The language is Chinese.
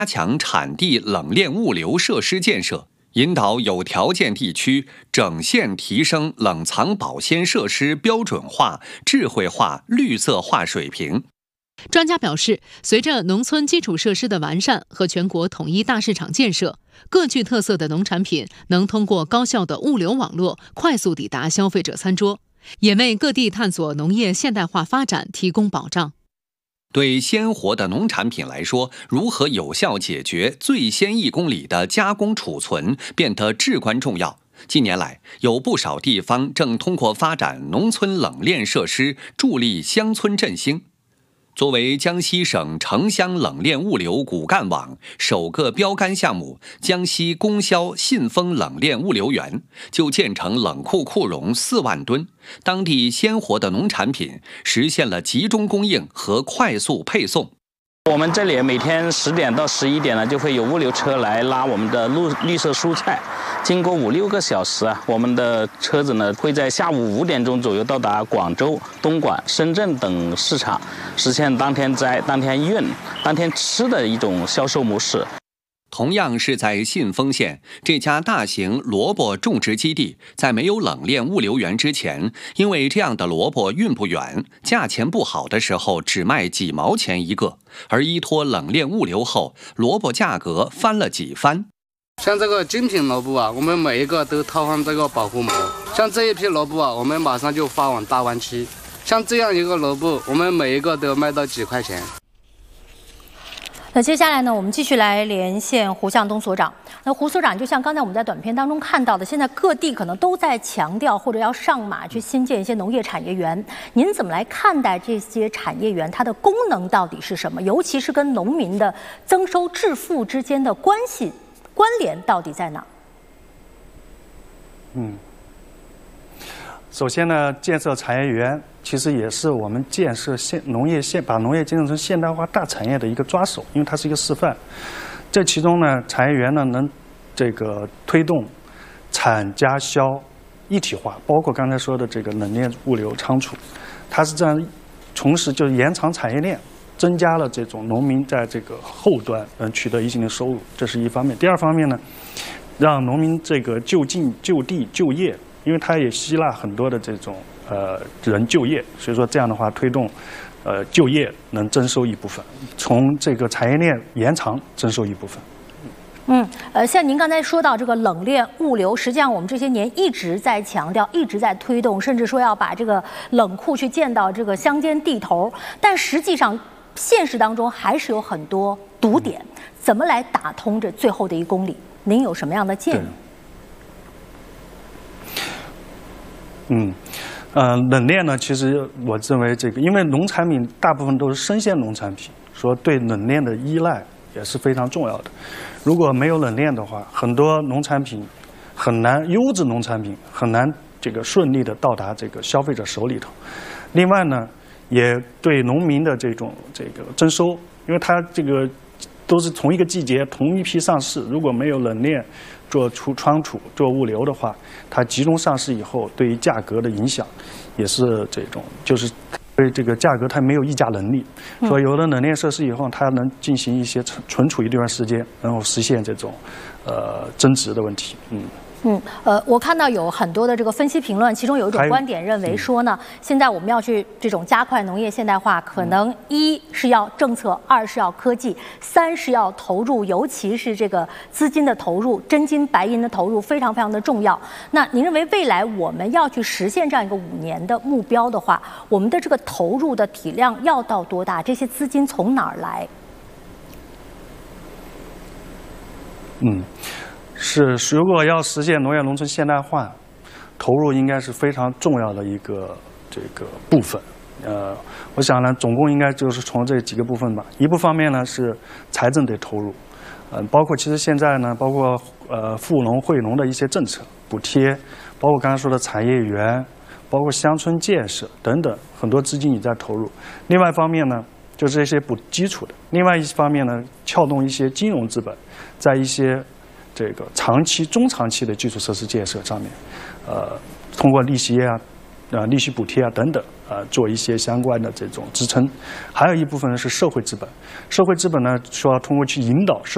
加强产地冷链物流设施建设，引导有条件地区整线提升冷藏保鲜设施标准化、智慧化、绿色化水平。 专家表示，随着农村基础设施的完善和全国统一大市场建设，各具特色的农产品能通过高效的物流网络快速抵达消费者餐桌，也为各地探索农业现代化发展提供保障。 对鲜活的农产品来说，如何有效解决最先1公里的加工储存变得至关重要。近年来，有不少地方正通过发展农村冷链设施，助力乡村振兴。作为江西省城乡冷链物流骨干网首个标杆项目，江西供销信丰冷链物流园就建成冷库库容4万吨，当地鲜活的农产品实现了集中供应和快速配送。 我们这里每天10点到11点呢，就会有物流车来拉我们的绿色蔬菜。经过5、6个小时啊，我们的车子呢会在下午5点钟左右到达广州、东莞、深圳等市场，实现当天摘、当天运、当天吃的一种销售模式。 同样是在信丰县，这家大型萝卜种植基地在没有冷链物流园之前，因为这样的萝卜运不远，价钱不好的时候只卖几毛钱一个，而依托冷链物流后，萝卜价格翻了几番。 像这个精品萝卜啊，我们每一个都套上这个保护膜。像这一批萝卜啊，我们马上就发往大湾区。像这样一个萝卜，我们每一个都卖到几块钱。 那接下来呢，我们继续来连线胡向东所长。那胡所长，就像刚才我们在短片当中看到的，现在各地可能都在强调或者要上马去新建一些农业产业园。您怎么来看待这些产业园？它的功能到底是什么？尤其是跟农民的增收致富之间的关联到底在哪？ 首先呢，建设产业园其实也是我们建设把农业建设成现代化大产业的一个抓手，因为它是一个示范。这其中呢，产业园呢能推动产加销一体化，包括刚才说的这个冷链物流仓储，它是这样同时就是延长产业链，增加了这种农民在这个后端能取得一定的收入，这是一方面。第二方面呢，让农民这个就近就地就业。因为它也吸纳很多的这种人就业，所以说这样的话推动就业能增收一部分，从这个产业链延长增收一部分。 像您刚才说到这个冷链物流，实际上我们这些年一直在强调，一直在推动，甚至说要把这个冷库去建到这个乡间地头，但实际上现实当中还是有很多堵点，怎么来打通这最后的1公里？您有什么样的建议？ 冷链呢，其实我认为因为农产品大部分都是生鲜农产品，说对冷链的依赖也是非常重要的。如果没有冷链的话，很多农产品很难，优质农产品很难顺利的到达消费者手里头。另外呢，也对农民的这个增收，因为它都是同一个季节同一批上市，如果没有冷链做仓储做物流的话，它集中上市以后，对于价格的影响也是就是对这个价格它没有议价能力。所以有了冷链设施以后，它能进行一些存储一段时间，然后实现这种增值的问题。 我看到有很多的这个分析评论，其中有一种观点认为说呢，现在我们要去这种加快农业现代化，可能1是要政策，2是要科技，3是要投入，尤其是这个资金的投入，真金白银的投入非常非常的重要。那您认为未来我们要去实现这样一个5年的目标的话，我们的这个投入的体量要到多大？这些资金从哪儿来？ 如果要实现农业农村现代化，投入应该是非常重要的一个部分。我想呢，总共应该就是从这几个部分吧。一部方面呢是财政得投入，包括其实现在呢，包括富农惠农的一些政策补贴，包括刚才说的产业园，包括乡村建设等等，很多资金也在投入。另外一方面呢，就是这些补基础的；另外一方面呢，撬动一些金融资本，在一些长期、中长期的基础设施建设上面，通过利息利息补贴等等，做一些相关的这种支撑。还有一部分呢是社会资本，社会资本呢需要通过去引导社